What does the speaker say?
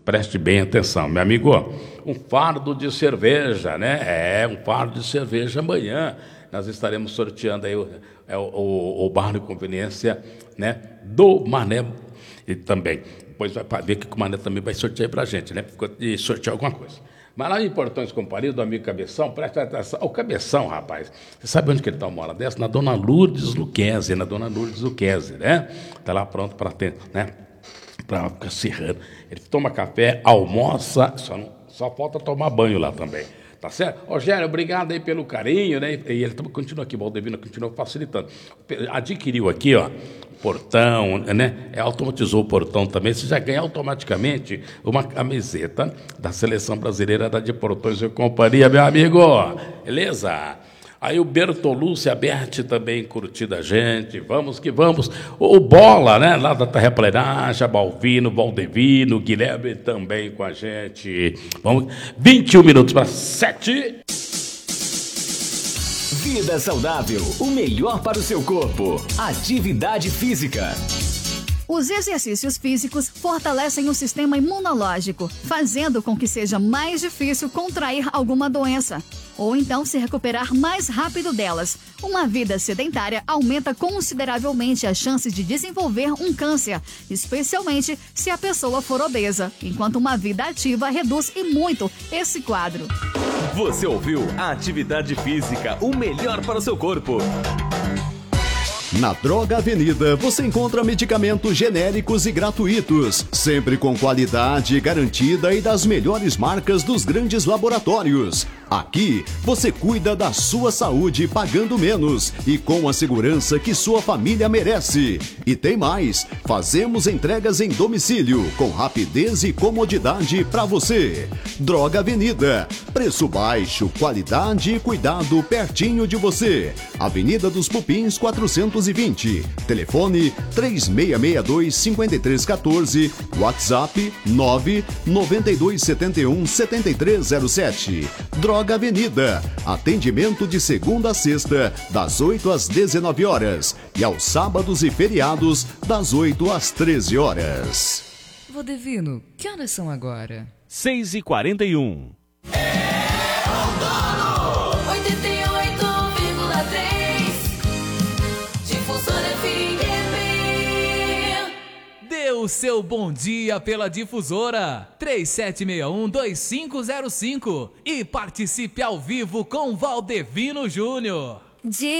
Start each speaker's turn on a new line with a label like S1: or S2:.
S1: Preste bem atenção, meu amigo. Um fardo de cerveja, né? Um fardo de cerveja amanhã. Nós estaremos sorteando aí o bar de conveniência, né, do Mané e também. Depois vai ver que o Mané também vai sortear para a gente, né? E sortear alguma coisa. Mas lá em Portões Companhia, do amigo Cabeção, presta atenção. O Cabeção, rapaz, você sabe onde que ele está uma hora dessa? Na Dona Lourdes Luquezzi, né? Está lá pronto para ter, né? Para ficar serrando. Ele toma café, almoça, só falta tomar banho lá também. Tá certo? Rogério, obrigado aí pelo carinho, né? E ele continua aqui, o Valdevino continua facilitando. Adquiriu aqui, ó, portão, né? Automatizou o portão também. Você já ganha automaticamente uma camiseta da Seleção Brasileira da de Portões e Companhia, meu amigo. Beleza? Aí o Bertolucci e a Berti também curtindo a gente. Vamos que vamos. O Bola, né? Lá da Terraplenagem, Balvino, Valdevino, Guilherme também com a gente. Vamos. 21 minutos para 7.
S2: Vida saudável, o melhor para o seu corpo. Atividade física.
S3: Os exercícios físicos fortalecem o sistema imunológico, fazendo com que seja mais difícil contrair alguma doença, ou então se recuperar mais rápido delas. Uma vida sedentária aumenta consideravelmente as chances de desenvolver um câncer, especialmente se a pessoa for obesa, enquanto uma vida ativa reduz e muito esse quadro.
S2: Você ouviu a Atividade Física, o melhor para o seu corpo.
S4: Na Droga Avenida você encontra medicamentos genéricos e gratuitos, sempre com qualidade garantida e das melhores marcas dos grandes laboratórios. Aqui você cuida da sua saúde pagando menos e com a segurança que sua família merece. E tem mais, fazemos entregas em domicílio com rapidez e comodidade para você. Droga Avenida, preço baixo, qualidade e cuidado pertinho de você. Avenida dos Pupins 420, telefone 3662-5314, WhatsApp 99271-7307. Droga Avenida, atendimento de segunda a sexta, das 8 às 19 horas e aos sábados e feriados, das 8 às 13 horas.
S5: Valdevino, que horas são agora?
S2: 6h41.
S5: O seu bom dia pela Difusora 3761-2505 e participe ao vivo com Valdevino Júnior.